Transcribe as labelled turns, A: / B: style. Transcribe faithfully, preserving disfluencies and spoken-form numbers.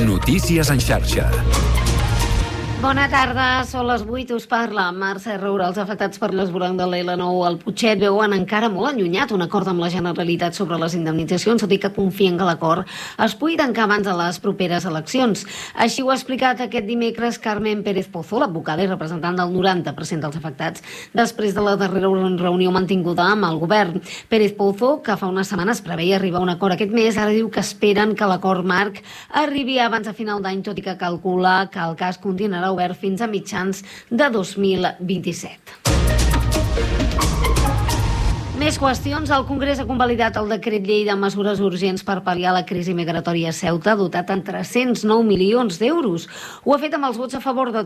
A: Notícies en xarxa.
B: Bona tarda, són les vuit, us parla Mercè Roura. Els afectats per l'esvoranc de l'L nou al Putxet veuen encara molt allunyat un acord amb la Generalitat sobre les indemnitzacions, tot i que confien que l'acord es pugui tancar abans de les properes eleccions. Així ho ha explicat aquest dimecres Carmen Pérez Pozo, l'advocada i representant del noranta per cent dels afectats, després de la darrera reunió mantinguda amb el govern. Pérez Pozo, que fa unes setmanes preveia arribar a un acord aquest mes, ara diu que esperen que l'acord marc arribi abans de final d'any, tot i que calcula que el cas continuarà obert fins a mitjans de dos mil vint-i-set. Més qüestions. El Congrés ha convalidat el decret llei de mesures urgents per pal·liar la crisi migratòria a Ceuta, dotat amb tres-cents nou milions d'euros. Ho ha fet amb els vots a favor de